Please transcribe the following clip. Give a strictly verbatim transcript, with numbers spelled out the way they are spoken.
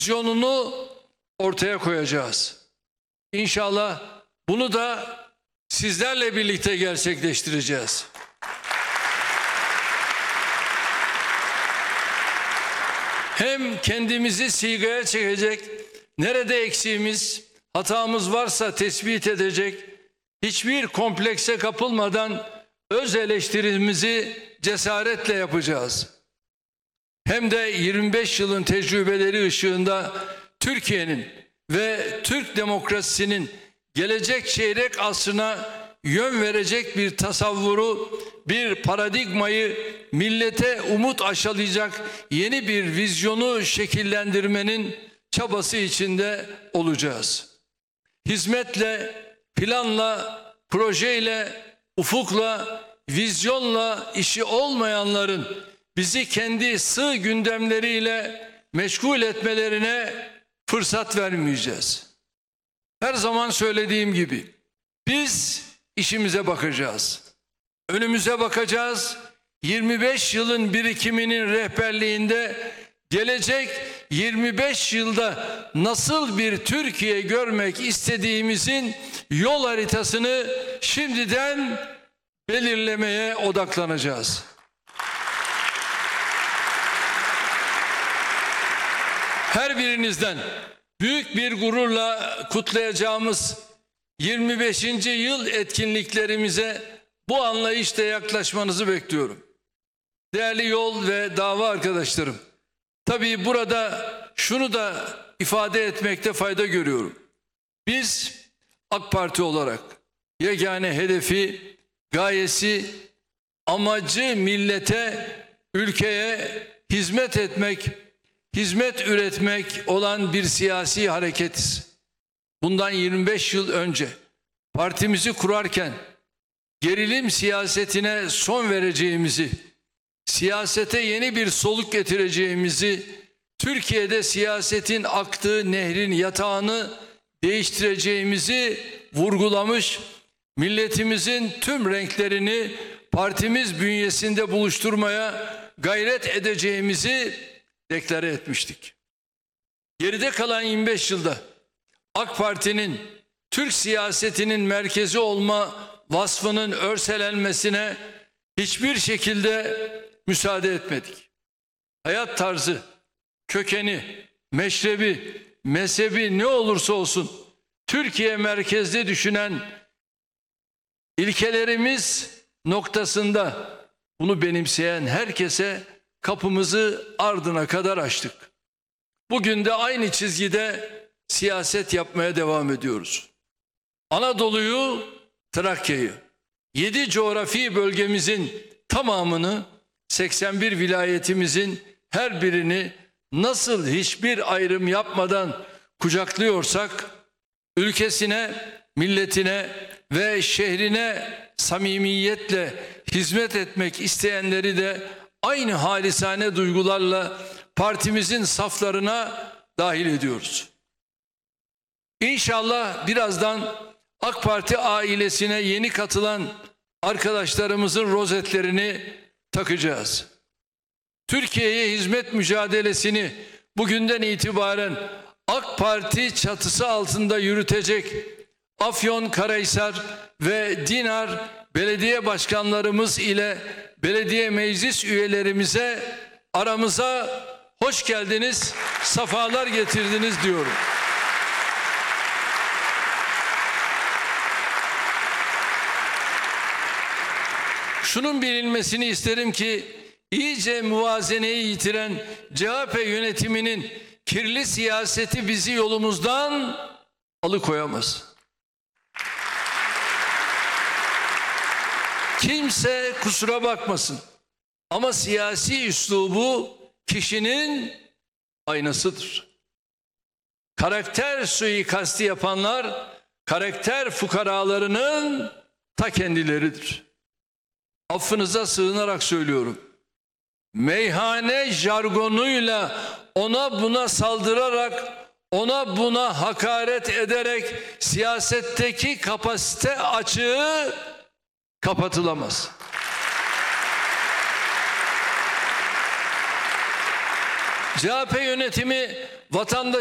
vizyonunu ortaya koyacağız. İnşallah bunu da sizlerle birlikte gerçekleştireceğiz. Hem kendimizi sigaya çekecek, nerede eksiğimiz, hatamız varsa tespit edecek, hiçbir komplekse kapılmadan öz eleştirimizi cesaretle yapacağız. Hem de yirmi beş yılın tecrübeleri ışığında Türkiye'nin ve Türk demokrasisinin gelecek çeyrek asrına yön verecek bir tasavvuru, bir paradigmayı, millete umut aşılayacak yeni bir vizyonu şekillendirmenin çabası içinde olacağız. Hizmetle, planla, projeyle, ufukla, vizyonla işi olmayanların bizi kendi sığ gündemleriyle meşgul etmelerine fırsat vermeyeceğiz. Her zaman söylediğim gibi biz işimize bakacağız. Önümüze bakacağız. yirmi beş yılın birikiminin rehberliğinde gelecek yirmi beş yılda nasıl bir Türkiye görmek istediğimizin yol haritasını şimdiden belirlemeye odaklanacağız. Her birinizden büyük bir gururla kutlayacağımız yirmi beşinci yıl etkinliklerimize bu anlayışla yaklaşmanızı bekliyorum. Değerli yol ve dava arkadaşlarım, tabii burada şunu da ifade etmekte fayda görüyorum. Biz AK Parti olarak yegane hedefi, gayesi, amacı millete, ülkeye hizmet etmek, hizmet üretmek olan bir siyasi hareketiz. Bundan yirmi beş yıl önce partimizi kurarken gerilim siyasetine son vereceğimizi, siyasete yeni bir soluk getireceğimizi, Türkiye'de siyasetin aktığı nehrin yatağını değiştireceğimizi vurgulamış, milletimizin tüm renklerini partimiz bünyesinde buluşturmaya gayret edeceğimizi deklare etmiştik. Geride kalan yirmi beş yılda AK Parti'nin Türk siyasetinin merkezi olma vasfının örselenmesine hiçbir şekilde müsaade etmedik. Hayat tarzı, kökeni, meşrebi, mezhebi ne olursa olsun Türkiye merkezli düşünen ilkelerimiz noktasında bunu benimseyen herkese kapımızı ardına kadar açtık. Bugün de aynı çizgide siyaset yapmaya devam ediyoruz. Anadolu'yu, Trakya'yı, yedi coğrafi bölgemizin tamamını, seksen bir vilayetimizin her birini nasıl hiçbir ayrım yapmadan kucaklıyorsak, ülkesine, milletine ve şehrine samimiyetle hizmet etmek isteyenleri de aynı halisane duygularla partimizin saflarına dahil ediyoruz. İnşallah birazdan AK Parti ailesine yeni katılan arkadaşlarımızın rozetlerini takacağız. Türkiye'ye hizmet mücadelesini bugünden itibaren AK Parti çatısı altında yürütecek Afyonkarahisar ve Dinar belediye başkanlarımız ile belediye meclis üyelerimize aramıza hoş geldiniz, safalar getirdiniz diyorum. Şunun bilinmesini isterim ki iyice muvazeneyi yitiren C H P yönetiminin kirli siyaseti bizi yolumuzdan alıkoyamaz. Kimse kusura bakmasın ama siyasi üslubu kişinin aynasıdır. Karakter suikasti yapanlar karakter fukaralarının ta kendileridir. Affınıza sığınarak söylüyorum. Meyhane jargonuyla ona buna saldırarak, ona buna hakaret ederek siyasetteki kapasite açığı kapatılamaz. C H P yönetimi vatandaş